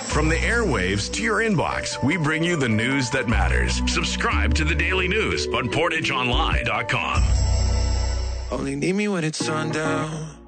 From the airwaves to your inbox, we bring you the news that matters. Subscribe to the Daily News on PortageOnline.com. Only need me when it's sundown.